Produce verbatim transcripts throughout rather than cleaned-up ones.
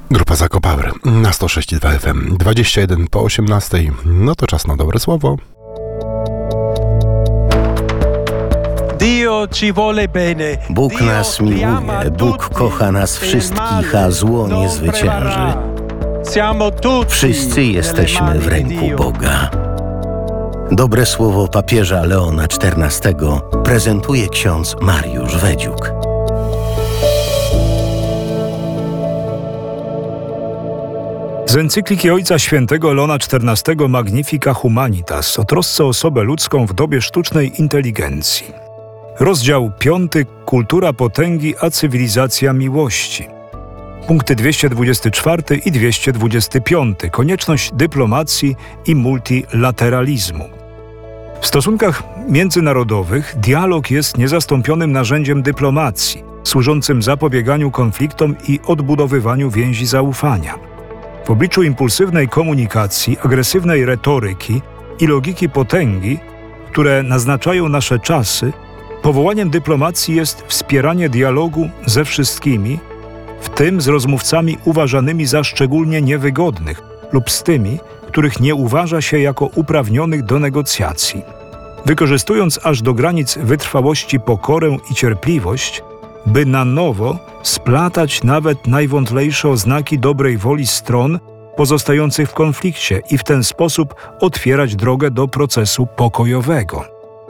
Grupa Zakopower na sto sześć i dwa F M, dwadzieścia jeden po osiemnastej. No to czas na dobre słowo. Bóg nas miłuje, Bóg kocha nas wszystkich, a zło nie zwycięży. Wszyscy jesteśmy w ręku Boga. Dobre słowo papieża Leona czternastego prezentuje ksiądz Mariusz Wedziuk. Z encykliki Ojca Świętego Leona czternastego Magnifica Humanitas o trosce o osobę ludzką w dobie sztucznej inteligencji. Rozdział piąty. Kultura potęgi a cywilizacja miłości. Punkty dwieście dwudziesty czwarty i dwieście dwudziesty piąty. Konieczność dyplomacji i multilateralizmu. W stosunkach międzynarodowych dialog jest niezastąpionym narzędziem dyplomacji, służącym zapobieganiu konfliktom i odbudowywaniu więzi zaufania. W obliczu impulsywnej komunikacji, agresywnej retoryki i logiki potęgi, które naznaczają nasze czasy, powołaniem dyplomacji jest wspieranie dialogu ze wszystkimi, w tym z rozmówcami uważanymi za szczególnie niewygodnych lub z tymi, których nie uważa się jako uprawnionych do negocjacji. Wykorzystując aż do granic wytrwałości pokorę i cierpliwość, by na nowo splatać nawet najwątlejsze oznaki dobrej woli stron pozostających w konflikcie i w ten sposób otwierać drogę do procesu pokojowego.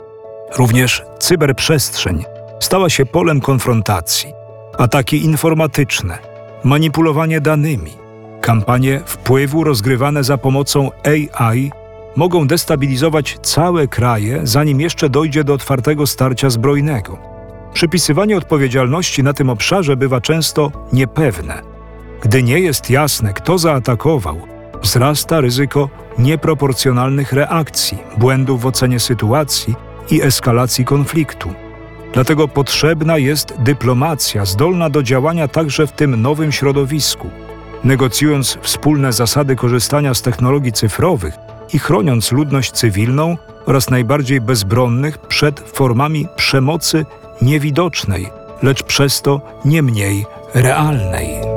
Również cyberprzestrzeń stała się polem konfrontacji. Ataki informatyczne, manipulowanie danymi, kampanie wpływu rozgrywane za pomocą A I mogą destabilizować całe kraje, zanim jeszcze dojdzie do otwartego starcia zbrojnego. Przypisywanie odpowiedzialności na tym obszarze bywa często niepewne. Gdy nie jest jasne, kto zaatakował, wzrasta ryzyko nieproporcjonalnych reakcji, błędów w ocenie sytuacji i eskalacji konfliktu. Dlatego potrzebna jest dyplomacja zdolna do działania także w tym nowym środowisku, negocjując wspólne zasady korzystania z technologii cyfrowych i chroniąc ludność cywilną oraz najbardziej bezbronnych przed formami przemocy niewidocznej, lecz przez to nie mniej realnej.